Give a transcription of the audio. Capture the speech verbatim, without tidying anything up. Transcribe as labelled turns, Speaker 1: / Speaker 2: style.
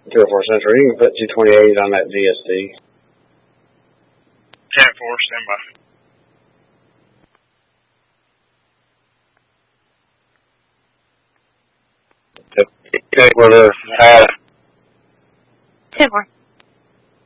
Speaker 1: two oh four Central, you can put two twenty-eight on that D S D.
Speaker 2: ten four, stand by.
Speaker 3: Okay, well, uh, uh,
Speaker 4: ten four.